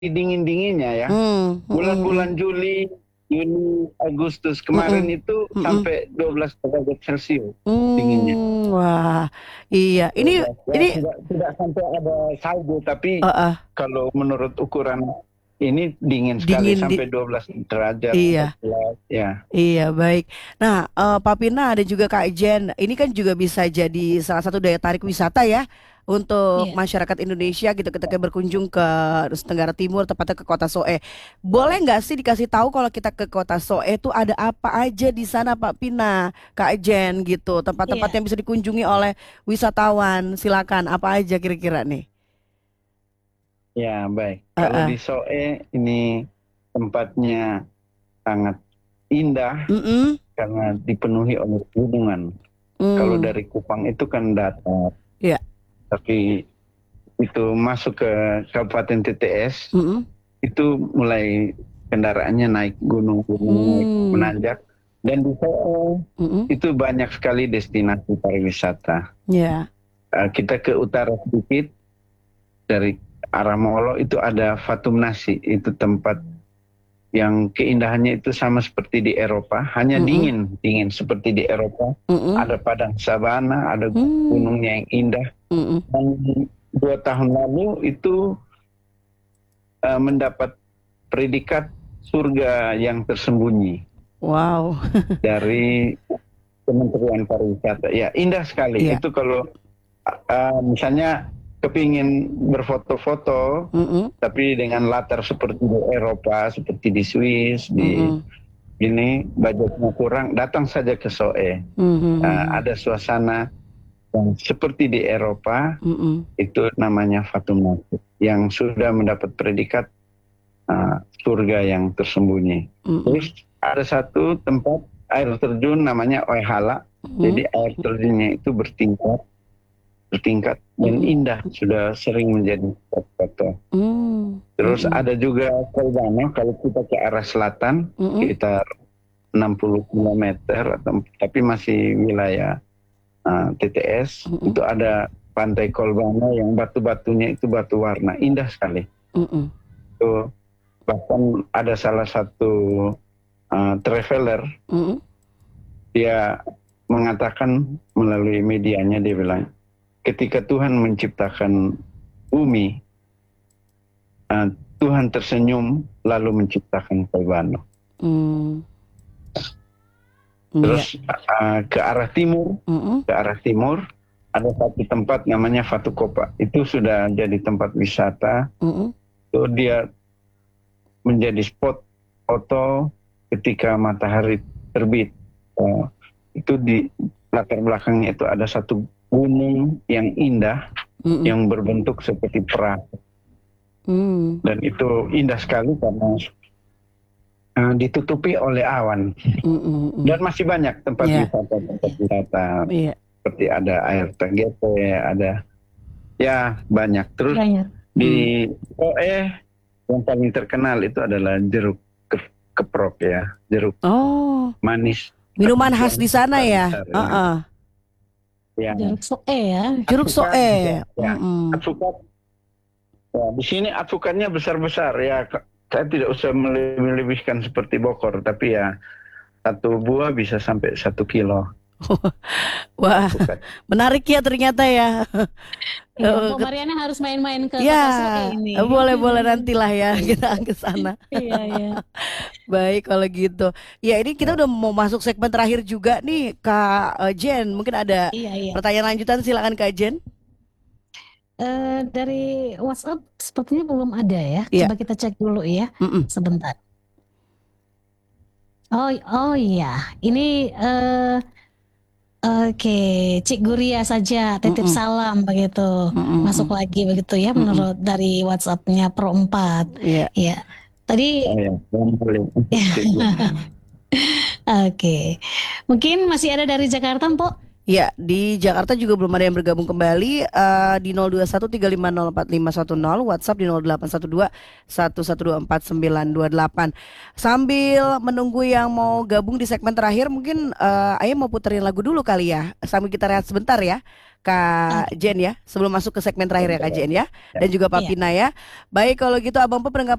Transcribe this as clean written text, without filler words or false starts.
dingin-dinginnya ya. Bulan-bulan Juli, Agustus kemarin itu sampai 12 derajat Celcius dinginnya. Wah, iya. Ini 12. Ya, ini tidak sampai ada salju, tapi uh, uh, kalau menurut ukuran ini dingin sekali dingin di sampai 12 derajat, iya. 14 ya. Iya, baik. Nah, Pak Pina ada juga Kak Jen. Ini kan juga bisa jadi salah satu daya tarik wisata ya untuk Iya, masyarakat Indonesia gitu ketika berkunjung ke Nusa Tenggara Timur, tepatnya ke Kota Soe. Boleh nggak sih dikasih tahu kalau kita ke Kota Soe itu ada apa aja di sana, Pak Pina, Kak Jen gitu, tempat-tempat iya. yang bisa dikunjungi oleh wisatawan. Silakan, apa aja kira-kira nih? Ya, baik. Eh, Kalau eh. di Soe ini tempatnya sangat indah Mm-mm. karena dipenuhi oleh gunungan. Kalau Mm. dari Kupang itu kan datar, Ya. tapi itu masuk ke Kabupaten TTS, Mm-mm. itu mulai kendaraannya naik gunung-gunung, naik Mm. menanjak. Dan di Soe Mm-mm. itu banyak sekali destinasi pariwisata. Ya. Kita ke utara sedikit, dari arah Molo itu ada Fatum Nasi, itu tempat yang keindahannya itu sama seperti di Eropa, hanya Mm-mm. dingin seperti di Eropa. Mm-mm. Ada padang sabana, ada Mm. gunungnya yang indah. Mm-mm. Dan 2 tahun lalu itu mendapat predikat surga yang tersembunyi Wow. dari Kementerian Pariwisata. Ya, indah sekali. Iya. Itu kalau misalnya kepingin berfoto-foto, Mm-mm. tapi dengan latar seperti di Eropa, seperti di Swiss, di Mm-mm. ini budgetnya kurang, datang saja ke Soe. Mm-mm. Ada suasana yang seperti di Eropa, Mm-mm. itu namanya Fatum Masjid, yang sudah mendapat predikat surga yang tersembunyi. Mm-mm. Terus ada satu tempat air terjun namanya Oehala. Mm-mm. Jadi air terjunnya itu bertingkat dan Mm-mm. indah, sudah sering menjadi spot foto. Mm. Terus Mm-mm. ada juga Kolbano, kalau kita ke arah selatan Mm-mm. sekitar 60 kilometer, tapi masih wilayah TTS, Mm-mm. itu ada Pantai Kolbano yang batu-batunya itu batu warna, indah sekali. Mm-mm. Itu bahkan ada salah satu traveler, Mm-mm. dia mengatakan melalui medianya, dia bilang, ketika Tuhan menciptakan bumi, Tuhan tersenyum lalu menciptakan Kolbano. Mm. Iya. Terus ke arah timur, Mm-mm. ada satu tempat namanya Fatukopa. Itu sudah jadi tempat wisata. Mm-mm. Itu dia menjadi spot foto ketika matahari terbit. Itu di latar belakangnya itu ada satu gunung yang indah, Mm-mm. yang berbentuk seperti perahu. Mm. Dan itu indah sekali karena ditutupi oleh awan. Mm-mm. Dan masih banyak tempat Iya. wisata Iya. seperti ada air tergete, ada ya banyak. Terus Banyak. di yang paling terkenal itu adalah jeruk keprok ya, jeruk Oh, manis. minuman khas di sana ya. Besar, ya. Uh-uh. Ya. Jeruk Soe ya. Jeruk Alpukat juga, soe. ya. Mm-mm. Alpukat. Ya, di sini alpukatnya besar-besar ya. Saya tidak usah melebihkan seperti Bogor, tapi ya satu buah bisa sampai 1 kilo. Wah, Alpukat. menarik ya ternyata ya. Iya, Eh, Mbak Mariana harus main-main ke Ya, Kota Soe ini. boleh-boleh nantilah ya kita ke sana. Iya, iya. Baik kalau gitu. Ya, ini kita udah mau masuk segmen terakhir juga nih, Kak Jen. Mungkin ada Iya, iya. pertanyaan lanjutan, silakan Kak Jen. Dari WhatsApp sepertinya belum ada ya. Iya. Coba kita cek dulu ya. Mm-mm. Sebentar. Oh iya. Ini oke, Cik Guria saja titip Mm-mm. salam begitu. Mm-mm. Masuk lagi begitu ya Mm-mm. menurut dari WhatsApp-nya Pro 4. Iya. Ya. Tadi Ya, boleh. oke. Mungkin masih ada dari Jakarta, Mpok? Ya, di Jakarta juga belum ada yang bergabung kembali di 0213504510, WhatsApp di 0812 1124 928. Sambil menunggu yang mau gabung di segmen terakhir, mungkin Ayah mau puterin lagu dulu kali ya. Sambil kita rehat sebentar ya, Kak Oke. Jen ya, sebelum masuk ke segmen terakhir ya Kak Jen ya, Ya. dan juga Pak Iya. Pina ya. Baik kalau gitu Abang Pe